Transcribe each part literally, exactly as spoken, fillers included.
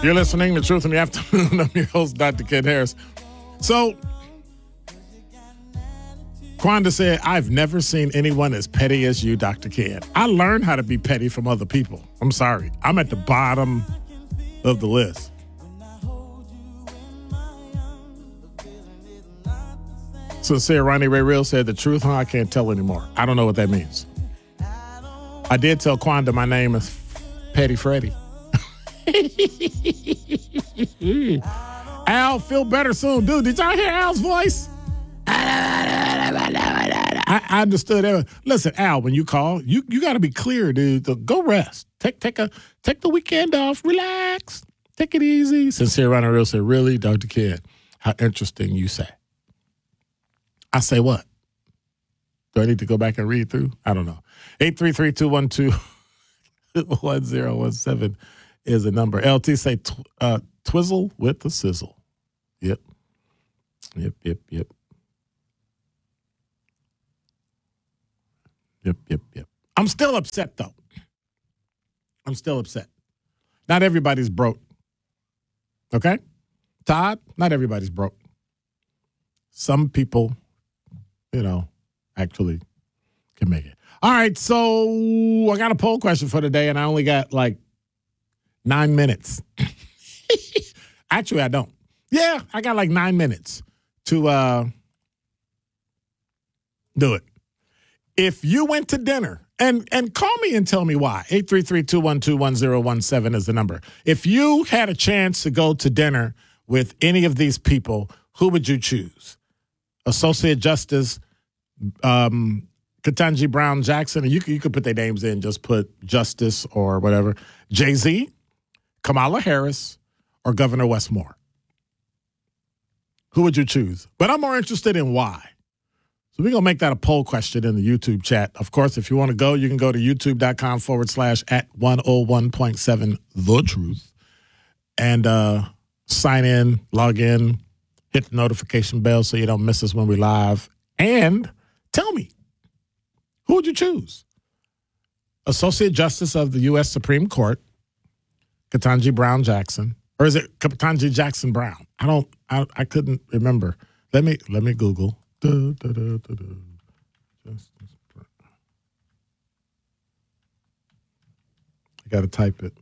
You're listening to Truth in the Afternoon. I'm your host, Doctor Ken Harris. So, Quanda said, I've never seen anyone as petty as you, Doctor Ken. I learned how to be petty from other people. I'm sorry. I'm at the bottom of the list. Sincere Ronnie Ray Real said, the truth, huh? I can't tell anymore. I don't know what that means. I did tell Quanda my name is Petty Freddy. Al, feel better soon. Dude, did y'all hear Al's voice? I, I understood that. Listen, Al, when you call, you, you got to be clear, dude. So go rest. Take take a take the weekend off. Relax. Take it easy. Sincere Ronnie Real said, really, Doctor Ken, how interesting you say. I say what? Do I need to go back and read through? I don't know. eight three three, two one two, one zero one seven is the number. L T say tw- uh, twizzle with the sizzle. Yep. Yep, yep, yep. Yep, yep, yep. I'm still upset, though. I'm still upset. Not everybody's broke. Okay? Todd, not everybody's broke. Some people, you know, actually can make it. All right, so I got a poll question for today, and I only got like nine minutes. Actually, I don't. Yeah, I got like nine minutes to uh, do it. If you went to dinner, and, and call me and tell me why. eight three three, two one two, one zero one seven is the number. If you had a chance to go to dinner with any of these people, who would you choose? Associate Justice um, Ketanji Brown Jackson, and you could, you could put their names in, just put Justice or whatever. Jay-Z, Kamala Harris, or Governor Wes Moore. Who would you choose? But I'm more interested in why. So we're going to make that a poll question in the YouTube chat. Of course, if you want to go, you can go to youtube.com forward slash at 101.7 The Truth and uh, sign in, log in, hit the notification bell so you don't miss us when we live. And tell me, who would you choose? Associate Justice of the U S Supreme Court, Ketanji Brown Jackson, or is it Ketanji Jackson Brown? I don't, I, I couldn't remember. Let me, let me Google. Da, da, da, da, da. Justice Brown. I got to type it.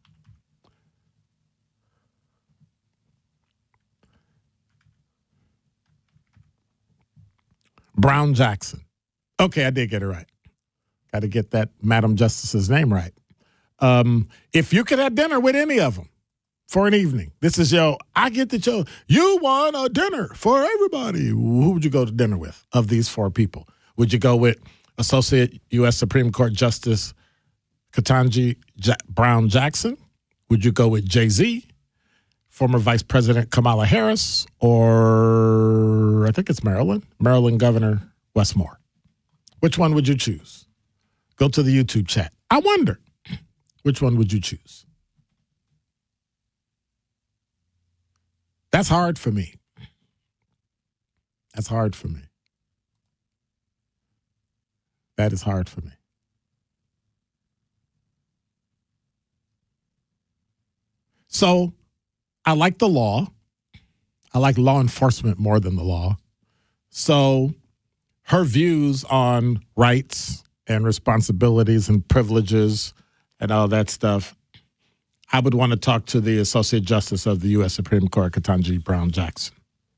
Brown Jackson. Okay, I did get it right. Got to get that Madam Justice's name right. Um, if you could have dinner with any of them for an evening, this is your, I get the show. You want a dinner for everybody. Who would you go to dinner with of these four people? Would you go with Associate U S Supreme Court Justice Ketanji ja- Brown Jackson? Would you go with Jay-Z, former Vice President Kamala Harris, or I think it's Maryland, Maryland Governor Wes Moore? Which one would you choose? Go to the YouTube chat. I wonder, which one would you choose? That's hard for me. That's hard for me. That is hard for me. So I like the law. I like law enforcement more than the law. So her views on rights and responsibilities and privileges and all that stuff, I would want to talk to the Associate Justice of the U S Supreme Court, Ketanji Brown Jackson.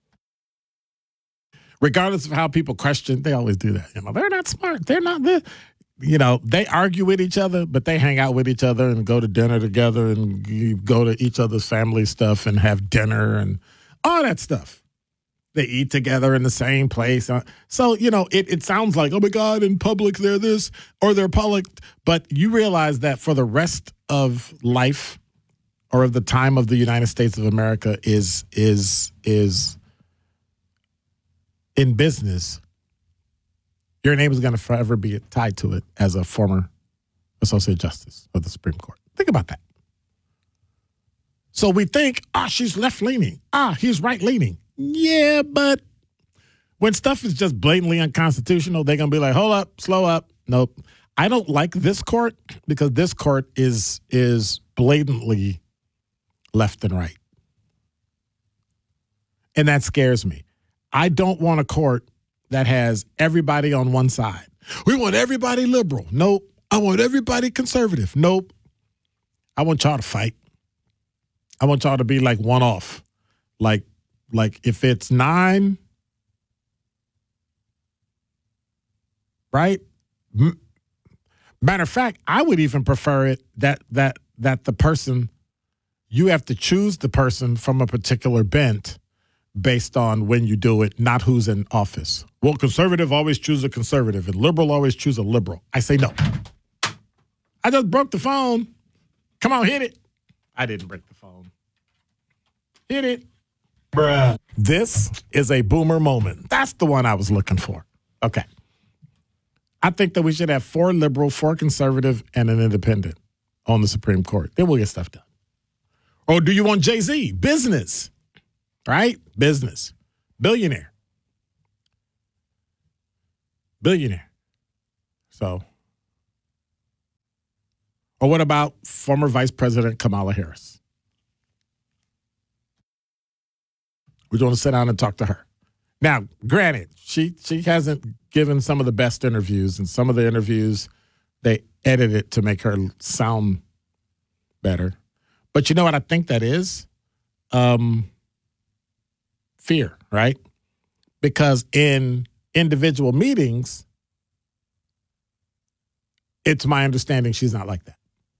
Regardless of how people question, they always do that. You know, they're not smart. They're not this. You know, they argue with each other, but they hang out with each other and go to dinner together and you go to each other's family stuff and have dinner and all that stuff. They eat together in the same place. So, you know, it, it sounds like, oh, my God, in public they're this or they're public. But you realize that for the rest of life or of the time of the United States of America is is is in business, your name is going to forever be tied to it as a former Associate Justice of the Supreme Court. Think about that. So we think, ah, she's left-leaning. Ah, he's right-leaning. Yeah, but when stuff is just blatantly unconstitutional, they're going to be like, hold up, slow up. Nope. I don't like this court because this court is is blatantly left and right. And that scares me. I don't want a court that has everybody on one side. We want everybody liberal. Nope. I want everybody conservative. Nope. I want y'all to fight. I want y'all to be like one off. Like, like if it's nine, right? Matter of fact, I would even prefer it that that that the person, you have to choose the person from a particular bent based on when you do it, not who's in office. Well, conservative always choose a conservative and liberal always choose a liberal. I say no. I just broke the phone. Come on, hit it. I didn't break the phone. Hit it. Bruh. This is a boomer moment. That's the one I was looking for. Okay. I think that we should have four liberal, four conservative, and an independent on the Supreme Court. Then we'll get stuff done. Or do you want Jay-Z? Business. Right? Business. Billionaire. Billionaire. So. Or what about former Vice President Kamala Harris? We're going to sit down and talk to her. Now, granted, she she hasn't given some of the best interviews, and some of the interviews, they edit it to make her sound better. But you know what I think that is? Um, fear, right? Because in individual meetings, it's my understanding she's not like that.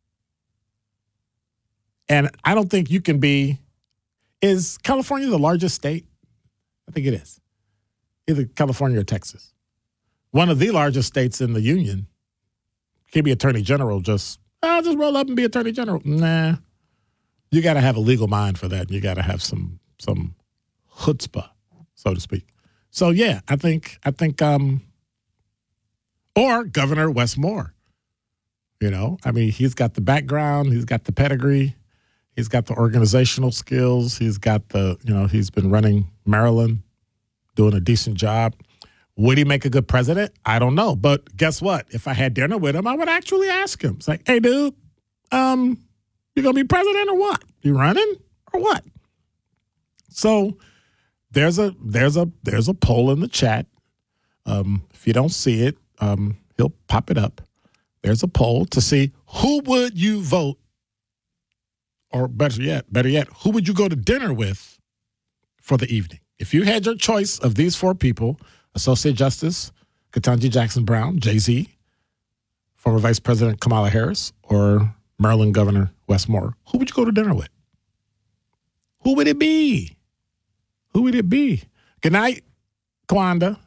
And I don't think you can be, is California the largest state? I think it is. Either California or Texas. One of the largest states in the union. Can't be attorney general just, I'll just roll up and be attorney general. Nah. You got to have a legal mind for that. You got to have some some chutzpah, so to speak. So, yeah, I think, I think, um, or Governor Wes Moore. You know, I mean, he's got the background, he's got the pedigree, he's got the organizational skills, he's got the, you know, he's been running Maryland, doing a decent job. Would he make a good president? I don't know. But guess what? If I had dinner with him, I would actually ask him. It's like, hey, dude, um, you going to be president or what? You running or what? So there's a there's a there's a poll in the chat. Um, if you don't see it, um, he'll pop it up. There's a poll to see who would you vote, or better yet, better yet, who would you go to dinner with for the evening? If you had your choice of these four people, Associate Justice Ketanji Jackson Brown, Jay-Z, former Vice President Kamala Harris, or Maryland Governor Wes Moore, who would you go to dinner with? Who would it be? Who would it be? Good night, Kwanda.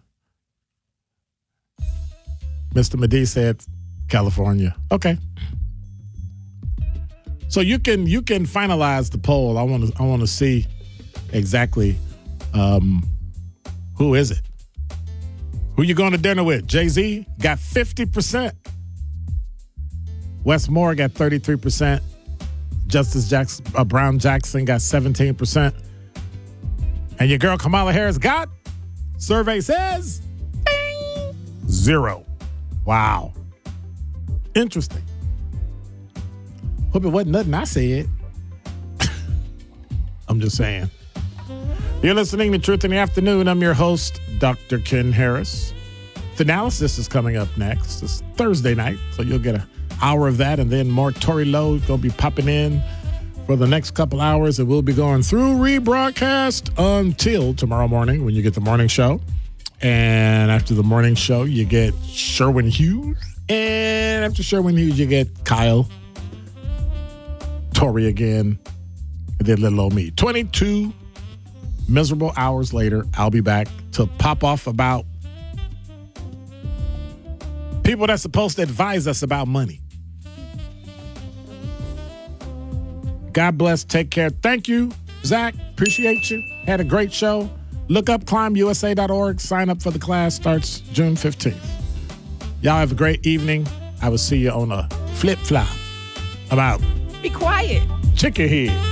Mister Medee said California. Okay. So you can you can finalize the poll. I want to I want to see exactly um, who is it? Who you going to dinner with? Jay-Z got fifty percent. Wes Moore got thirty-three percent. Justice Jackson, uh, Brown Jackson got seventeen percent. And your girl Kamala Harris got, survey says, ding, zero. Wow. Interesting. Hope it wasn't nothing I said. I'm just saying. You're listening to Truth in the Afternoon. I'm your host, Doctor Ken Harris. The analysis is coming up next. It's Thursday night, so you'll get an hour of that, and then more Tory Lowe is going to be popping in for the next couple hours, and we'll be going through rebroadcast until tomorrow morning when you get the morning show. And after the morning show, you get Sherwin Hughes. And after Sherwin Hughes, you get Kyle, Tory again, and then little old me. twenty-two miserable hours later, I'll be back to pop off about people that's supposed to advise us about money. God bless. Take care. Thank you, Zach. Appreciate you. Had a great show. Look up climb U S A dot org. Sign up for the class. Starts June fifteenth. Y'all have a great evening. I will see you on a flip-flop. I'm out. Be quiet. Check your head.